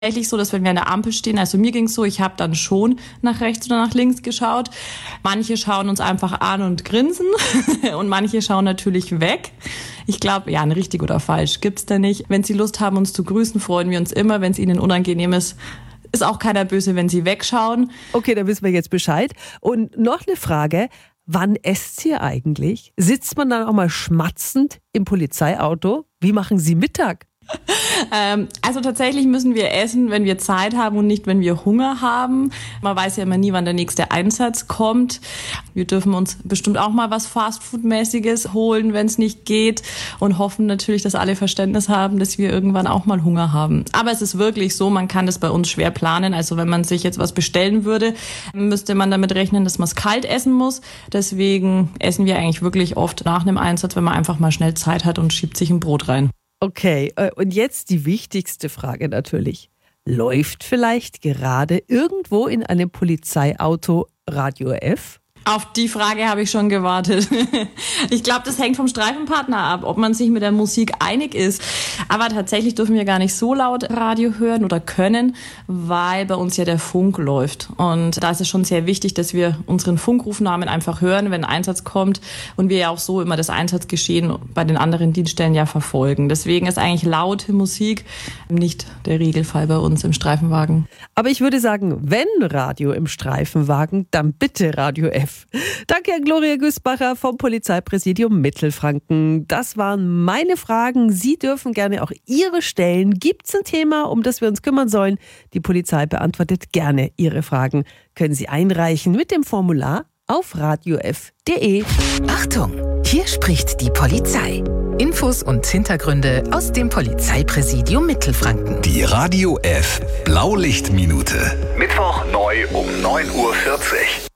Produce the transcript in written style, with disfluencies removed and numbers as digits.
Tatsächlich so, dass wenn wir an der Ampel stehen, also mir ging's so, ich habe dann schon nach rechts oder nach links geschaut. Manche schauen uns einfach an und grinsen und manche schauen natürlich weg. Ich glaube, ja, ein richtig oder falsch gibt's da nicht. Wenn Sie Lust haben, uns zu grüßen, freuen wir uns immer. Wenn es Ihnen unangenehm ist, ist auch keiner böse, wenn Sie wegschauen. Okay, dann wissen wir jetzt Bescheid. Und noch eine Frage. Wann esst ihr eigentlich? Sitzt man dann auch mal schmatzend im Polizeiauto? Wie machen Sie Mittag? Also tatsächlich müssen wir essen, wenn wir Zeit haben und nicht, wenn wir Hunger haben. Man weiß ja immer nie, wann der nächste Einsatz kommt. Wir dürfen uns bestimmt auch mal was Fastfood-mäßiges holen, wenn es nicht geht, und hoffen natürlich, dass alle Verständnis haben, dass wir irgendwann auch mal Hunger haben. Aber es ist wirklich so, man kann das bei uns schwer planen. Also wenn man sich jetzt was bestellen würde, müsste man damit rechnen, dass man es kalt essen muss. Deswegen essen wir eigentlich wirklich oft nach einem Einsatz, wenn man einfach mal schnell Zeit hat und schiebt sich ein Brot rein. Okay, und jetzt die wichtigste Frage natürlich. Läuft vielleicht gerade irgendwo in einem Polizeiauto Radio F? Auf die Frage habe ich schon gewartet. Ich glaube, das hängt vom Streifenpartner ab, ob man sich mit der Musik einig ist. Aber tatsächlich dürfen wir gar nicht so laut Radio hören oder können, weil bei uns ja der Funk läuft. Und da ist es schon sehr wichtig, dass wir unseren Funkrufnamen einfach hören, wenn ein Einsatz kommt. Und wir ja auch so immer das Einsatzgeschehen bei den anderen Dienststellen ja verfolgen. Deswegen ist eigentlich laute Musik nicht der Regelfall bei uns im Streifenwagen. Aber ich würde sagen, wenn Radio im Streifenwagen, dann bitte Radio F. Danke an Gloria Güßbacher vom Polizeipräsidium Mittelfranken. Das waren meine Fragen. Sie dürfen gerne auch Ihre stellen. Gibt es ein Thema, um das wir uns kümmern sollen? Die Polizei beantwortet gerne Ihre Fragen. Können Sie einreichen mit dem Formular auf radiof.de. Achtung, hier spricht die Polizei. Infos und Hintergründe aus dem Polizeipräsidium Mittelfranken. Die Radio F Blaulichtminute. Mittwoch neu um 9:40 Uhr.